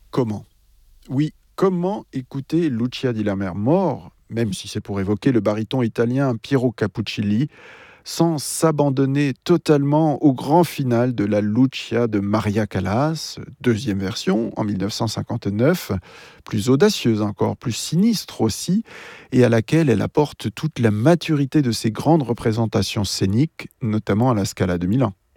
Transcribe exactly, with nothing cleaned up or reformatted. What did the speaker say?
Comment? Oui, comment écouter Lucia di Lammermoor, même si c'est pour évoquer le baryton italien Piero Capuccilli, sans s'abandonner totalement au grand final de la Lucia de Maria Callas, deuxième version en mille neuf cent cinquante-neuf, plus audacieuse encore, plus sinistre aussi, et à laquelle elle apporte toute la maturité de ses grandes représentations scéniques, notamment à la Scala de Milan.